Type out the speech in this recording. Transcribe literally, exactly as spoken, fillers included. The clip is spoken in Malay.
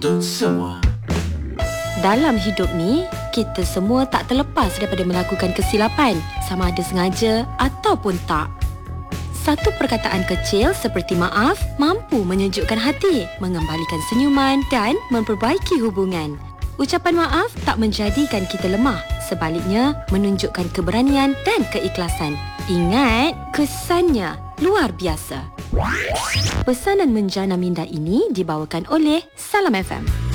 Untuk semua. Dalam hidup ni, kita semua tak terlepas daripada melakukan kesilapan, sama ada sengaja ataupun tak. Satu perkataan kecil seperti maaf mampu menyejukkan hati, mengembalikan senyuman dan memperbaiki hubungan. Ucapan maaf tak menjadikan kita lemah, sebaliknya menunjukkan keberanian dan keikhlasan. Ingat, kesannya luar biasa. Pesanan menjana minda ini dibawakan oleh Salam F M.